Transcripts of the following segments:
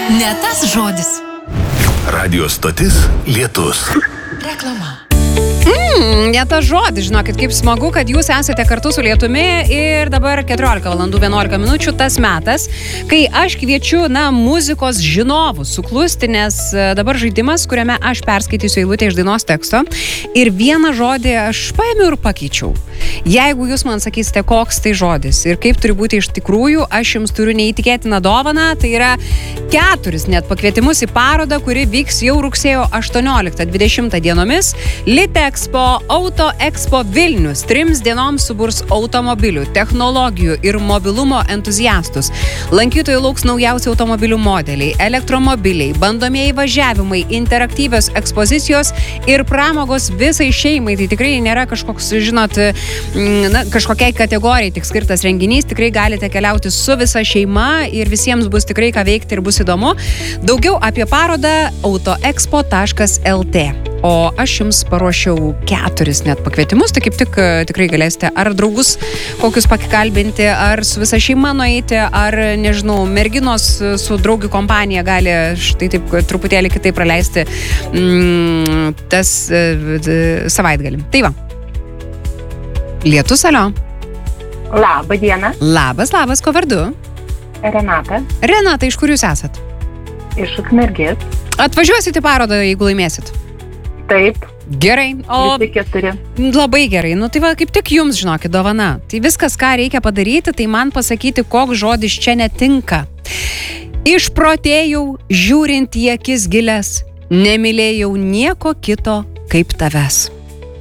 Ne tas žodis. Radio stotis Lietus. Reklama. Ne tas žodis, žinokit, kaip smagu, kad jūs esate kartu su Lietumi ir dabar 14:11 tas metas, kai aš kviečiu, muzikos žinovus suklusti, nes dabar žaidimas, kuriame aš perskaitysiu eilutę iš dainos teksto ir vieną žodį aš paėmiau ir pakeičiau. Jeigu jūs man sakysite, koks tai žodis ir kaip turi būti iš tikrųjų, aš jums turiu neįtikėtiną dovaną, tai yra 4 net pakvietimus į parodą, kuri vyks jau rugsėjo 18-20 dienomis Litexpo Auto Expo Vilnius. 3 dienoms suburs automobilių, technologijų ir mobilumo entuziastus. Lankytojų lauks naujausi automobilių modeliai, elektromobiliai, bandomieji važiavimai, interaktyvios ekspozicijos ir pramogos visai šeimai. Tai tikrai nėra kažkoks, kažkokiai kategorijai tik skirtas renginys. Tikrai galite keliauti su visa šeima ir visiems bus tikrai ką veikti ir bus įdomu. Daugiau apie parodą autoexpo.lt. O aš jums paruošiau 4 net pakvietimus, tai kaip tik tikrai galėsite ar draugus kokius pakalbinti, ar su visa šeima nueiti, ar, nežinau, merginos su draugių kompanija gali štai taip truputėlį kitaip praleisti tas savaitgalį. Tai va. Lietus, alio. Labą dieną. Labas, ko vardu? Renata. Renata, iš kur jūs esat? Iš Ukmergės. Atvažiuosit į parodą, jeigu laimėsit? Taip. Gerai. O visi 4. Labai gerai. Tai va, kaip tik jums, žinokit, dovana. Tai viskas, ką reikia padaryti, tai man pasakyti, koks žodis čia netinka. Išprotėjau, žiūrint į akis gilias, nemylėjau nieko kito kaip tavęs.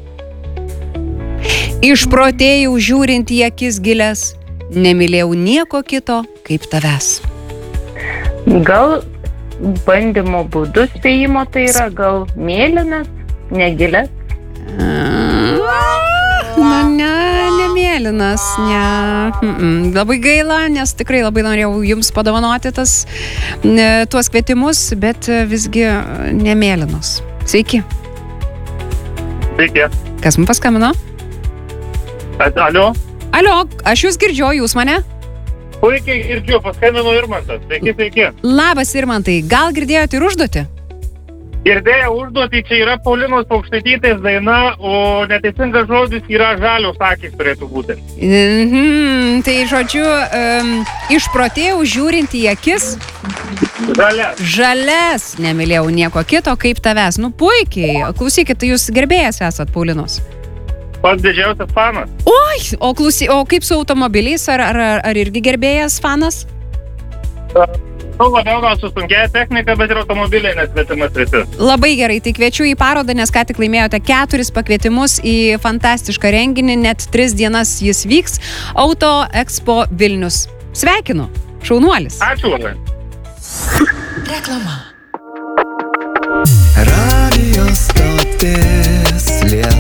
Išprotėjau, žiūrint į akis gilias, nemylėjau nieko kito kaip tavęs. Gal bandymo būdu spėjimo tai yra, gal mėlynas, negilės? Ne mėlynas, ne. Labai gaila, nes tikrai labai norėjau jums padovanoti tuos kvietimus, bet visgi ne mėlynos. Sveiki. Sveiki. Kas man paskambino? Alio. Alio, aš jūs girdžiu, jūs mane? Puikiai girdžiu, paskambino Irmantas. Sveiki. Labas, Irmantai. Gal girdėjote ir užduotį? Girdėjau užduotį, čia yra Paulinos Paukštaitytės daina, o neteisingas žodis yra žalios akys turėtų būti. Tai žodžiu, išprotėjau žiūrint į akis. Žalias, nemylėjau nieko kito kaip tavęs. Puikiai. Klausykit, jūs gerbėjas esat Paulinos. Pats didžiausias fanas. Oi, o kaip su automobiliais? Ar irgi gerbėjas fanas? Labiau gal su sunkia technika, bet ir automobiliai nesvetimas sritis. Labai gerai, tai kviečiu į parodą, nes ką tik laimėjote 4 pakvietimus į fantastišką renginį, net 3 dienas jis vyks. Auto Expo Vilnius. Sveikinu, šaunuolis. Ačiū labai. Reklama. Radio stotis Lietus.